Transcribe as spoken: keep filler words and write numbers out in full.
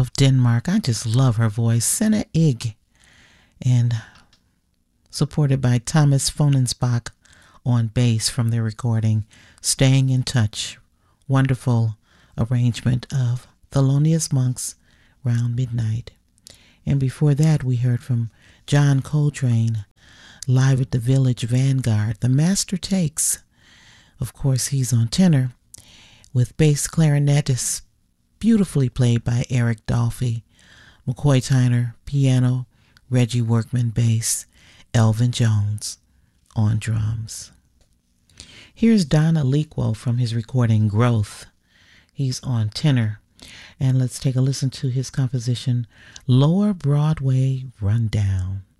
of Denmark. I just love her voice. Senna Ig. And supported by Thomas Fonensbach on bass from their recording Staying in Touch. Wonderful arrangement of Thelonious Monk's Round Midnight. And before that, we heard from John Coltrane, live at the Village Vanguard, The Master Takes. Of course, he's on tenor, with bass clarinet is beautifully played by Eric Dolphy, McCoy Tyner, piano, Reggie Workman, bass, Elvin Jones on drums. Here's Don Aliquo from his recording Growth. He's on tenor. And let's take a listen to his composition, Lower Broadway Rundown.